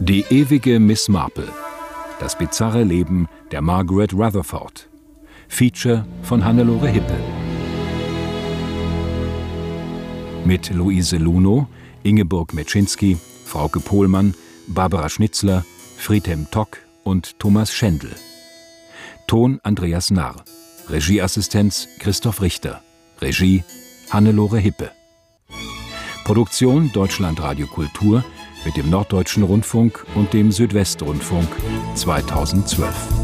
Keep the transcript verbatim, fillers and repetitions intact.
Die ewige Miss Marple. Das bizarre Leben der Margaret Rutherford. Feature von Hannelore Hippe. Mit Luise Lunow, Ingeborg Meczynski, Frauke Pohlmann, Barbara Schnitzler, Friedhelm Tock und Thomas Schendl. Ton Andreas Narr. Regieassistenz Christoph Richter. Regie Hannelore Hippe. Produktion Deutschlandradio Kultur mit dem Norddeutschen Rundfunk und dem Südwestrundfunk zweitausendzwölf.